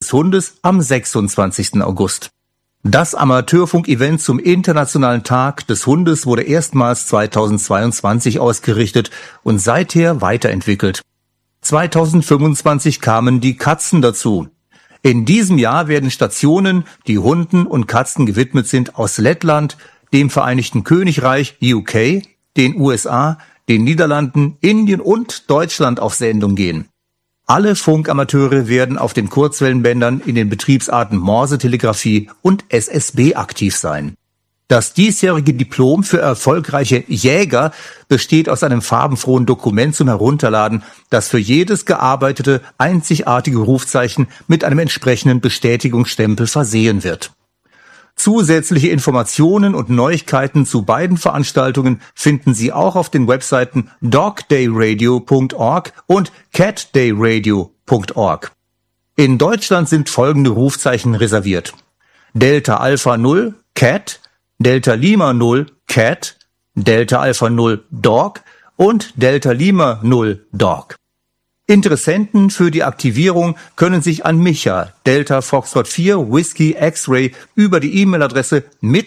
des Hundes am 26. August. Das Amateurfunk-Event zum Internationalen Tag des Hundes wurde erstmals 2022 ausgerichtet und seither weiterentwickelt. 2025 kamen die Katzen dazu. In diesem Jahr werden Stationen, die Hunden und Katzen gewidmet sind, aus Lettland, dem Vereinigten Königreich UK, den USA, den Niederlanden, Indien und Deutschland auf Sendung gehen. Alle Funkamateure werden auf den Kurzwellenbändern in den Betriebsarten Morsetelegrafie und SSB aktiv sein. Das diesjährige Diplom für erfolgreiche Jäger besteht aus einem farbenfrohen Dokument zum Herunterladen, das für jedes gearbeitete einzigartige Rufzeichen mit einem entsprechenden Bestätigungsstempel versehen wird. Zusätzliche Informationen und Neuigkeiten zu beiden Veranstaltungen finden Sie auch auf den Webseiten dogdayradio.org und catdayradio.org. In Deutschland sind folgende Rufzeichen reserviert: Delta Alpha 0 Cat, Delta Lima 0 Cat, Delta Alpha 0 Dog und Delta Lima 0 Dog. Interessenten für die Aktivierung können sich an Micha, Delta Foxtrot 4 Whiskey X-Ray, über die E-Mail-Adresse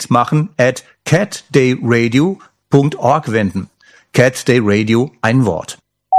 mitmachen@catdayradio.org wenden. Catdayradio, ein Wort.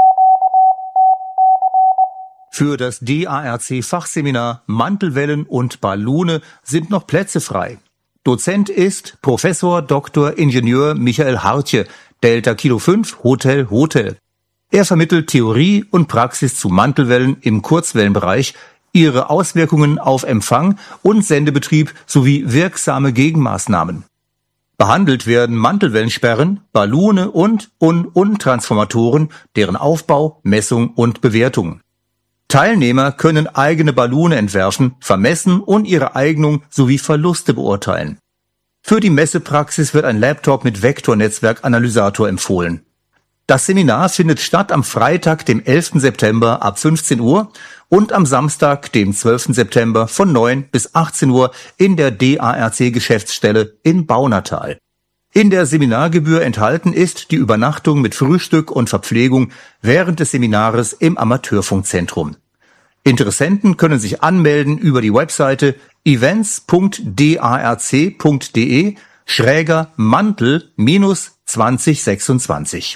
Für das DARC-Fachseminar Mantelwellen und Ballune sind noch Plätze frei. Dozent ist Professor Dr. Ingenieur Michael Hartje, Delta Kilo 5 Hotel Hotel. Er vermittelt Theorie und Praxis zu Mantelwellen im Kurzwellenbereich, ihre Auswirkungen auf Empfang und Sendebetrieb sowie wirksame Gegenmaßnahmen. Behandelt werden Mantelwellensperren, Ballune und Transformatoren, deren Aufbau, Messung und Bewertung. Teilnehmer können eigene Ballune entwerfen, vermessen und ihre Eignung sowie Verluste beurteilen. Für die Messepraxis wird ein Laptop mit Vektornetzwerkanalysator empfohlen. Das Seminar findet statt am Freitag, dem 11. September ab 15 Uhr und am Samstag, dem 12. September von 9 bis 18 Uhr in der DARC-Geschäftsstelle in Baunatal. In der Seminargebühr enthalten ist die Übernachtung mit Frühstück und Verpflegung während des Seminares im Amateurfunkzentrum. Interessenten können sich anmelden über die Webseite events.darc.de/Mantel-2026.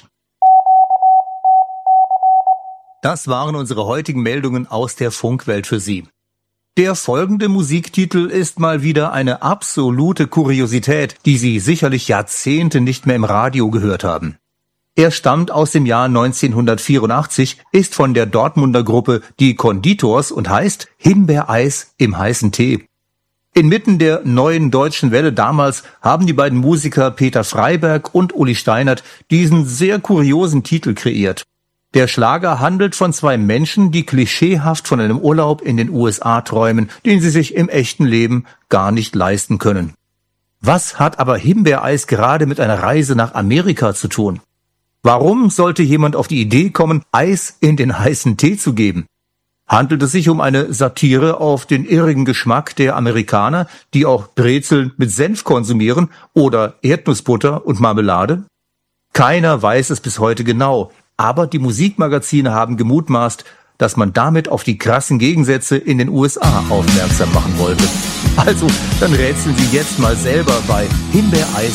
Das waren unsere heutigen Meldungen aus der Funkwelt für Sie. Der folgende Musiktitel ist mal wieder eine absolute Kuriosität, die Sie sicherlich Jahrzehnte nicht mehr im Radio gehört haben. Er stammt aus dem Jahr 1984, ist von der Dortmunder Gruppe Die Konditors und heißt Himbeereis im heißen Tee. Inmitten der neuen deutschen Welle damals haben die beiden Musiker Peter Freiberg und Uli Steinert diesen sehr kuriosen Titel kreiert. Der Schlager handelt von zwei Menschen, die klischeehaft von einem Urlaub in den USA träumen, den sie sich im echten Leben gar nicht leisten können. Was hat aber Himbeereis gerade mit einer Reise nach Amerika zu tun? Warum sollte jemand auf die Idee kommen, Eis in den heißen Tee zu geben? Handelt es sich um eine Satire auf den irrigen Geschmack der Amerikaner, die auch Brezeln mit Senf konsumieren oder Erdnussbutter und Marmelade? Keiner weiß es bis heute genau. Aber die Musikmagazine haben gemutmaßt, dass man damit auf die krassen Gegensätze in den USA aufmerksam machen wollte. Also, dann rätseln Sie jetzt mal selber bei Himbeereis